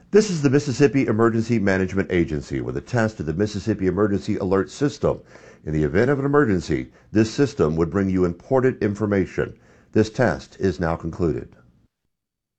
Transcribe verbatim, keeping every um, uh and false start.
This is the Mississippi Emergency Management Agency with a test of the Mississippi Emergency Alert System. In the event of an emergency, this system would bring you important information. This test is now concluded.